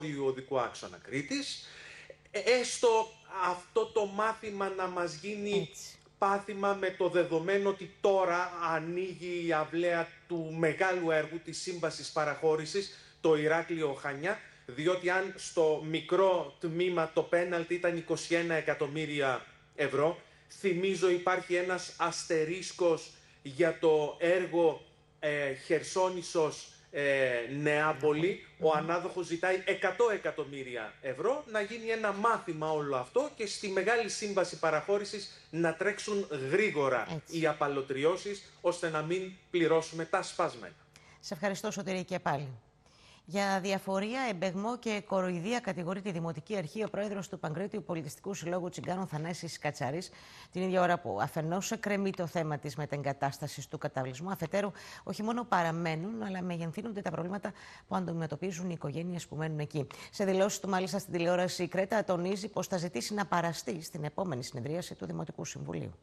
οδικού άξονα Κρήτης. Έστω αυτό το μάθημα να μας γίνει πάθημα, με το δεδομένο ότι τώρα ανοίγει η αυλαία του μεγάλου έργου της σύμβασης παραχώρησης, το Ηράκλειο Χανιά, διότι αν στο μικρό τμήμα το πέναλτι ήταν 21 εκατομμύρια ευρώ, θυμίζω υπάρχει ένας αστερίσκος για το έργο Χερσόνησος Νεάπολη. Ο ανάδοχος ζητάει 100 εκατομμύρια ευρώ, να γίνει ένα μάθημα όλο αυτό και στη μεγάλη σύμβαση παραχώρησης να τρέξουν γρήγορα οι απαλωτριώσεις, ώστε να μην πληρώσουμε τα σπάσμενα. Σε ευχαριστώ, Σωτήρη, και πάλι. Για διαφορία, εμπεγμό και κοροϊδία κατηγορεί τη Δημοτική Αρχή ο πρόεδρος του Παγκρίτιου Πολιτιστικού Συλλόγου Τσιγκάνων, Θανάσης Κατσαρής, την ίδια ώρα που αφενός εκκρεμεί το θέμα της μετεγκατάστασης του καταβλισμού, αφετέρου όχι μόνο παραμένουν, αλλά μεγενθύνονται τα προβλήματα που αντιμετωπίζουν οι οικογένειες που μένουν εκεί. Σε δηλώσεις του, μάλιστα, στην τηλεόραση, η Κρέτα τονίζει πως θα ζητήσει να παραστεί στην επόμενη συνεδρίαση του Δημοτικού Συμβουλίου.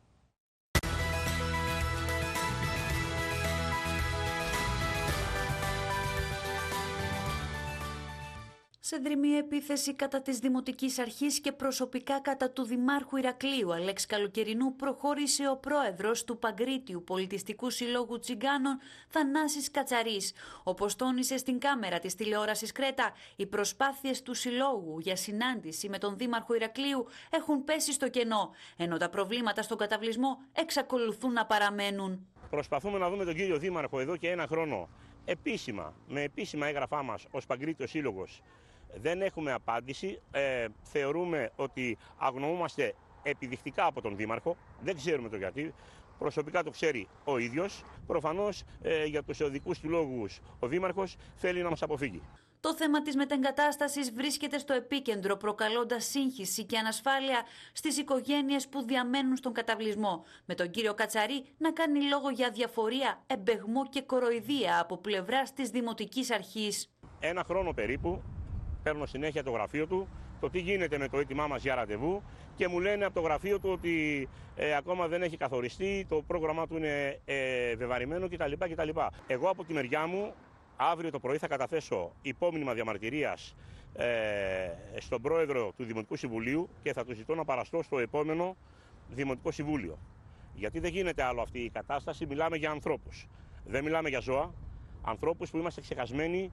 Σε δρυμμή επίθεση κατά της Δημοτικής Αρχής και προσωπικά κατά του Δημάρχου Ηρακλείου Αλέξη Καλοκαιρινού, προχώρησε ο πρόεδρος του Παγκρίτιου Πολιτιστικού Συλλόγου Τσιγκάνων, Θανάσης Κατσαρής. Όπως τόνισε στην κάμερα της τηλεόρασης Κρέτα, οι προσπάθειες του Συλλόγου για συνάντηση με τον Δήμαρχο Ηρακλείου έχουν πέσει στο κενό, ενώ τα προβλήματα στον καταβλισμό εξακολουθούν να παραμένουν. Προσπαθούμε να δούμε τον κύριο Δήμαρχο εδώ και ένα χρόνο. Επίσημα, με επίσημα έγγραφά μας ως Παγκρίτιος Σύλλογος, δεν έχουμε απάντηση. Θεωρούμε ότι αγνοούμαστε επιδεικτικά από τον Δήμαρχο. Δεν ξέρουμε το γιατί. Προσωπικά το ξέρει ο ίδιος. Προφανώς για τους οδικούς του λόγους ο Δήμαρχος θέλει να μας αποφύγει. Το θέμα της μετεγκατάστασης βρίσκεται στο επίκεντρο, προκαλώντας σύγχυση και ανασφάλεια στις οικογένειες που διαμένουν στον καταβλισμό, με τον κύριο Κατσαρή να κάνει λόγο για διαφορία, εμπεγμό και κοροϊδία από πλευράς της Δημοτικής Αρχής. Ένα χρόνο περίπου παίρνω συνέχεια το γραφείο του, το τι γίνεται με το αίτημά μας για ραντεβού, και μου λένε από το γραφείο του ότι ακόμα δεν έχει καθοριστεί, το πρόγραμμά του είναι βεβαρημένο κτλ. Εγώ από τη μεριά μου αύριο το πρωί θα καταθέσω υπόμνημα διαμαρτυρίας στον πρόεδρο του Δημοτικού Συμβουλίου και θα του ζητώ να παραστώ στο επόμενο Δημοτικό Συμβούλιο. Γιατί δεν γίνεται άλλο αυτή η κατάσταση. Μιλάμε για ανθρώπους. Δεν μιλάμε για ζώα. Ανθρώπους που είμαστε ξεχασμένοι.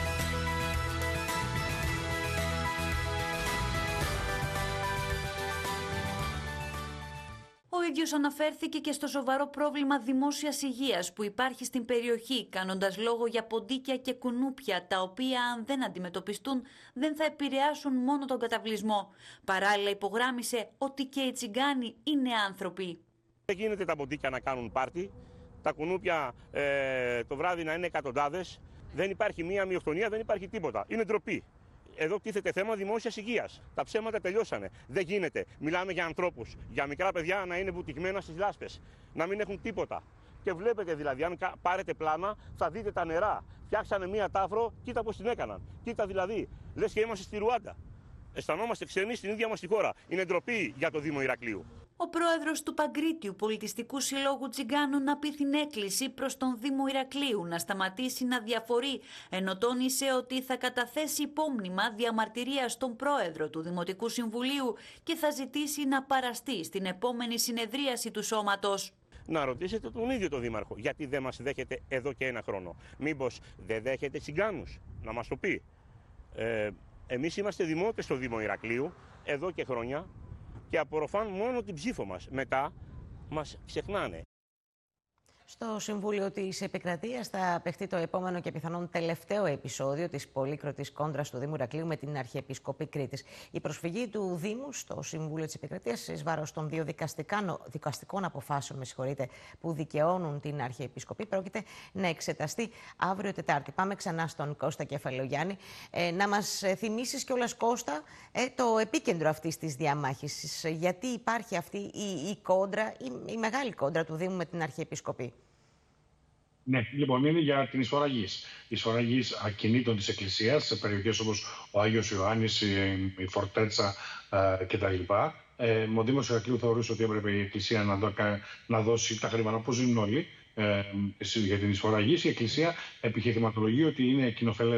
Ο ίδιος αναφέρθηκε και στο σοβαρό πρόβλημα δημόσιας υγείας που υπάρχει στην περιοχή, κάνοντας λόγο για ποντίκια και κουνούπια, τα οποία αν δεν αντιμετωπιστούν δεν θα επηρεάσουν μόνο τον καταβλισμό. Παράλληλα υπογράμμισε ότι και οι τσιγκάνοι είναι άνθρωποι. Δεν γίνεται τα ποντίκια να κάνουν πάρτι, τα κουνούπια το βράδυ να είναι εκατοντάδες, δεν υπάρχει μία μειοκτονία, δεν υπάρχει τίποτα. Είναι ντροπή. Εδώ τίθεται θέμα δημόσιας υγείας. Τα ψέματα τελειώσανε. Δεν γίνεται. Μιλάμε για ανθρώπους, για μικρά παιδιά να είναι βουτυγμένα στις λάσπες, να μην έχουν τίποτα. Και βλέπετε δηλαδή, αν πάρετε πλάνα, θα δείτε τα νερά. Φτιάξανε μία τάφρο, κοίτα πώς την έκαναν. Κοίτα δηλαδή, λες και είμαστε στη Ρουάντα. Αισθανόμαστε ξένοι στην ίδια μας τη χώρα. Είναι ντροπή για το Δήμο Ηρακλείου. Ο πρόεδρος του Παγκρίτιου Πολιτιστικού Συλλόγου Τσιγκάνων απίθυνε έκκληση προς τον Δήμο Ηρακλείου να σταματήσει να διαφορεί, ενώ τόνισε ότι θα καταθέσει υπόμνημα διαμαρτυρίας στον πρόεδρο του Δημοτικού Συμβουλίου και θα ζητήσει να παραστεί στην επόμενη συνεδρίαση του σώματος. Να ρωτήσετε τον ίδιο τον Δήμαρχο, γιατί δεν μας δέχεται εδώ και ένα χρόνο. Μήπως δεν δέχεται τσιγκάνους, να μας το πει. Εμείς είμαστε δημότες στο Δήμο Ηρακλείου εδώ και χρόνια και απορροφάν μόνο την ψήφο μας. Μετά μας ξεχνάνε. Στο Συμβούλιο της Επικρατείας θα παιχτεί το επόμενο και πιθανόν τελευταίο επεισόδιο της πολύκροτης κόντρας του Δήμου Ηρακλείου με την Αρχιεπίσκοπη Κρήτης. Η προσφυγή του Δήμου στο Συμβούλιο της Επικρατείας εις βάρος των δύο δικαστικών αποφάσεων που δικαιώνουν την Αρχιεπίσκοπη πρόκειται να εξεταστεί αύριο Τετάρτη. Πάμε ξανά στον Κώστα Κεφαλαιογιάννη. Να μας θυμίσεις κιόλας, Κώστα, το επίκεντρο αυτής της διαμάχης. Γιατί υπάρχει αυτή η κόντρα, η μεγάλη κόντρα του Δήμου με την Αρχιεπίσκοπη. Ναι, λοιπόν, είναι για την εισφορά γης. Εισφορά γης ακινήτων της Εκκλησίας σε περιοχές όπως ο Άγιος Ιωάννης, η Φορτέτσα κτλ. Ο Δήμος Ηρακλείου θεωρούσε ότι έπρεπε η Εκκλησία να δώσει τα χρήματα όπως ζουν όλοι για την εισφορά γης. Η Εκκλησία επιχειρηματολογεί ότι είναι κοινοφελές